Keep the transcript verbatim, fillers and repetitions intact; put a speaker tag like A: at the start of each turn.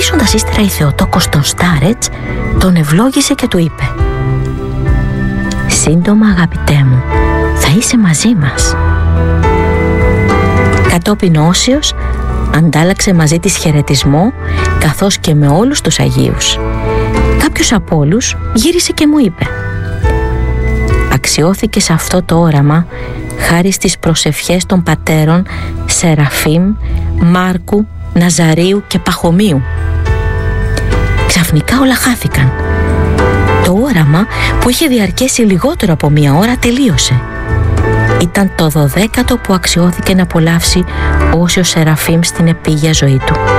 A: Γυρίζοντας ύστερα η Θεοτόκος τον Στάρετς τον ευλόγησε και του είπε: «Σύντομα, αγαπητέ μου, θα είσαι μαζί μας». Κατόπιν ο Όσιος αντάλλαξε μαζί της χαιρετισμό, καθώς και με όλους τους Αγίους. Κάποιος από όλους γύρισε και μου είπε: «Αξιώθηκε σε αυτό το όραμα χάρη στις προσευχές των πατέρων Σεραφείμ, Μάρκου, Ναζαρίου και Παχωμίου». Ξαφνικά όλα χάθηκαν. Το όραμα που είχε διαρκέσει λιγότερο από μία ώρα τελείωσε. Ήταν το δωδέκατο που αξιώθηκε να απολαύσει ο Όσιος Σεραφείμ στην επίγεια ζωή του.